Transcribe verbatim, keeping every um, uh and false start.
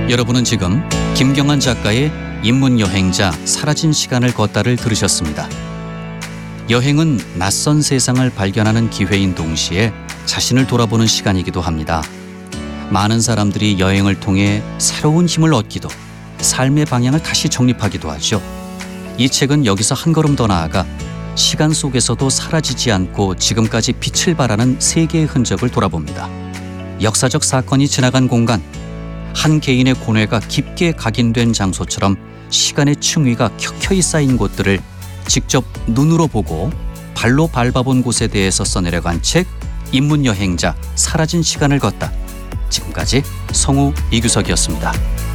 여러분은 지금 김경환 작가의 인문여행자 사라진 시간을 걷다를 들으셨습니다. 여행은 낯선 세상을 발견하는 기회인 동시에 자신을 돌아보는 시간이기도 합니다. 많은 사람들이 여행을 통해 새로운 힘을 얻기도, 삶의 방향을 다시 정립하기도 하죠. 이 책은 여기서 한 걸음 더 나아가 시간 속에서도 사라지지 않고 지금까지 빛을 발하는 세계의 흔적을 돌아봅니다. 역사적 사건이 지나간 공간, 한 개인의 고뇌가 깊게 각인된 장소처럼 시간의 층위가 켜켜이 쌓인 곳들을 직접 눈으로 보고 발로 밟아본 곳에 대해서 써내려간 책 인문여행자 사라진 시간을 걷다. 지금까지 성우 이규석이었습니다.